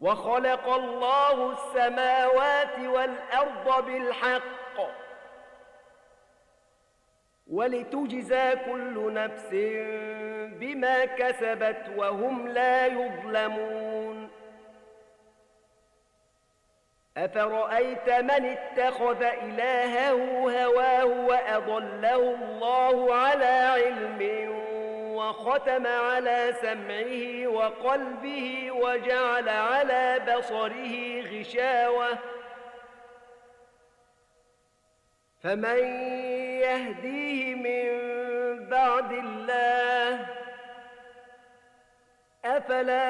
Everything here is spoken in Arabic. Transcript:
وخلق الله السماوات والأرض بالحق ولتجزى كل نفس بما كسبت وهم لا يظلمون أفرأيت من اتخذ إلهه هواه وأضله الله على علم وختم على سمعه وقلبه وجعل على بصره غشاوة فمن يهديه من بعد الله أفلا